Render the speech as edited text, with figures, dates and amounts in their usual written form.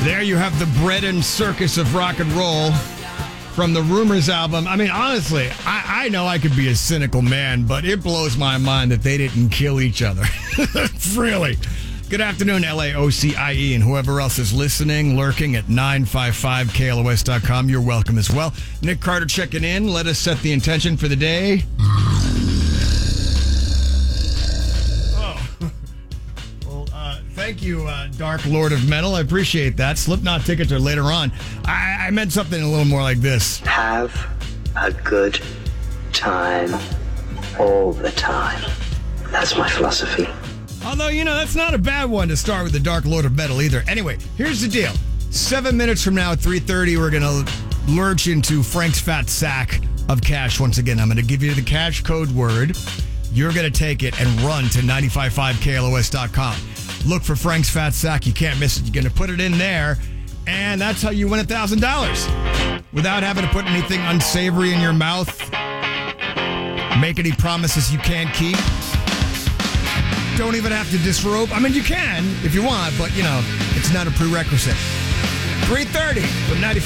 There you have the bread and circus of rock and roll from the Rumors album. I mean, honestly, I know I could be a cynical man, but it blows my mind that they didn't kill each other. Really. Good afternoon, LAOCIE, and whoever else is listening, lurking at 955KLOS.com. You're welcome as well. Nick Carter checking in. Let us set the intention for the day. Thank you, Dark Lord of Metal. I appreciate that. Slipknot tickets are later on. I meant something a little more like this. Have a good time all the time. That's my philosophy. Although, that's not a bad one to start with the Dark Lord of Metal either. Anyway, here's the deal. 7 minutes from now at 3:30, we're going to lurch into Frank's fat sack of cash once again. I'm going to give you the cash code word. You're going to take it and run to 955KLOS.com. Look for Frank's Fat Sack. You can't miss it. You're going to put it in there, and that's how you win $1,000 without having to put anything unsavory in your mouth, make any promises you can't keep. Don't even have to disrobe. I mean, you can if you want, but, it's not a prerequisite. 3:30 from 95.